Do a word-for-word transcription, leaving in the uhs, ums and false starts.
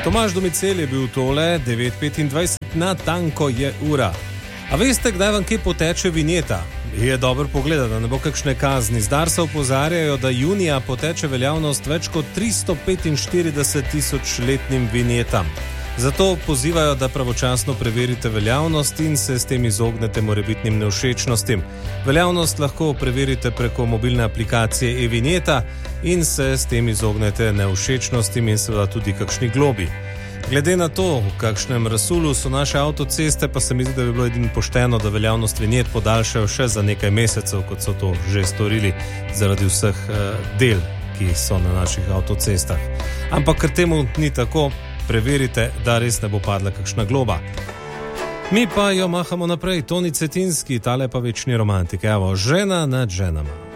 Tomaž Domicel je bil tole, devet petindvajset na tanko je ura. A veste, kdaj vam kje poteče vinjeta? Je dobro pogledati, da ne bo kakšne kazni. Z Darsa opozarjajo, da junija poteče veljavnost več kot tristo petinštirideset tisoč letnim vinjetam. Zato pozivajo, da pravočasno preverite veljavnost in se s tem izognete morebitnim nevšečnostim. Veljavnost lahko preverite preko mobilne aplikacije e-vinjeta in se s tem izognete nevšečnostim in seveda tudi kakšni globi. Glede na to, v kakšnem rasulu so naše avtoceste, pa se mi zdi, da bi bilo edino pošteno, da veljavnost vinjet podaljšajo še za nekaj mesecev, kot so to že storili zaradi vseh eh, del, ki so na naših avtocestah. Ampak ker temu ni tako, preverite, da res ne bo padla kakšna globa. Mi pa jo mahamo naprej. Toni Cetinski, tale pa večni romantik. Evo, žena nad ženama.